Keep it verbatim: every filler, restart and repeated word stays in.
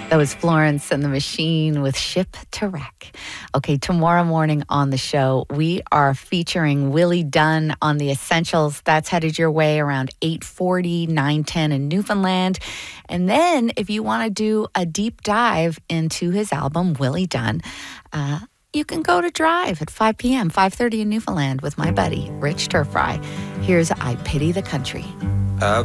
That was Florence and the Machine with Ship to Wreck. Okay, tomorrow morning on the show, we are featuring Willie Dunn on The Essentials. That's headed your way around eight forty, nine ten in Newfoundland. And then if you want to do a deep dive into his album, Willie Dunn, uh, you can go to Drive at five p.m., five thirty in Newfoundland with my buddy, Rich Turfry. Here's I Pity the Country. I